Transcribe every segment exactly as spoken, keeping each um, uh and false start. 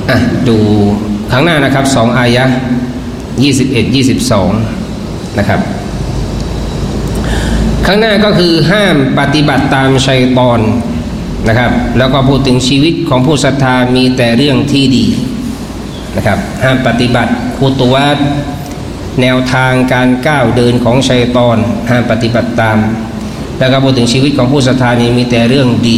อ่ะดูข้างหน้านะครับสองอายะห์ยี่สิบเอ็ด ยี่สิบสองนะครับข้างหน้าก็คือห้ามปฏิบัติตามชัยฏอนนะครับแล้วก็พูดถึงชีวิตของผู้ศรัทธามีแต่เรื่องที่ดีนะครับห้ามปฏิบัติคุตุวัตแนวทางการก้าวเดินของชัยฏอนห้ามปฏิบัติตามแล้วก็พูดถึงชีวิตของผู้ศรัทธานี้มีแต่เรื่องดี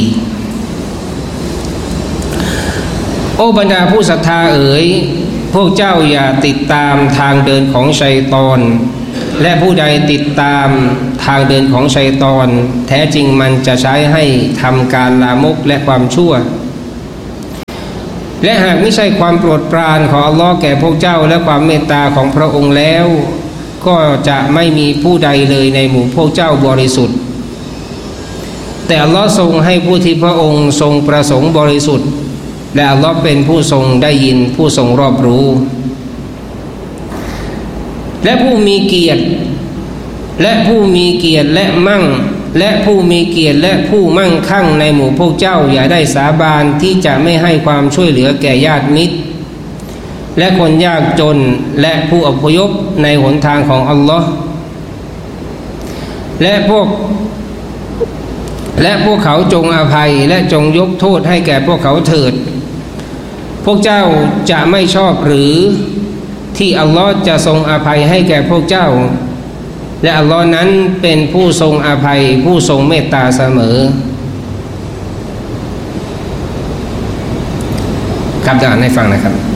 โอ้บรรดาผู้ศรัทธาเอ๋ยพวกเจ้าอย่าติดตามทางเดินของชัยฏอนและผู้ใดติดตามทางเดินของชัยฏอนแท้จริงมันจะใช้ให้ทำการลามกและความชั่วและหากไม่ใช่ความโปรดปรานของอัลลอฮ์แก่พวกเจ้าและความเมตตาของพระองค์แล้วก็จะไม่มีผู้ใดเลยในหมู่พวกเจ้าบริสุทธิ์แต่อัลลอฮ์ทรงให้ผู้ที่พระองค์ทรงประสงค์บริสุทธิ์และอัลลอฮ์เป็นผู้ทรงได้ยินผู้ทรงรอบรู้และผู้มีเกียรติและผู้มีเกียรติและมั่งและผู้มีเกียรติและผู้มั่งคั่งในหมู่พวกเจ้าอย่าได้สาบานที่จะไม่ให้ความช่วยเหลือแก่ญาติมิตรและคนยากจนและผู้อพยพในหนทางของอัลลอฮ์และพวกและพวกเขาจงอภัยและจงยกโทษให้แก่พวกเขาเถิดพวกเจ้าจะไม่ชอบหรือที่อัลลอฮ์จะทรงอภัยให้แก่พวกเจ้าและอัลลอฮ์นั้นเป็นผู้ทรงอภัยผู้ทรงเมตตาเสมอครับจะอ่านให้ฟังนะครับ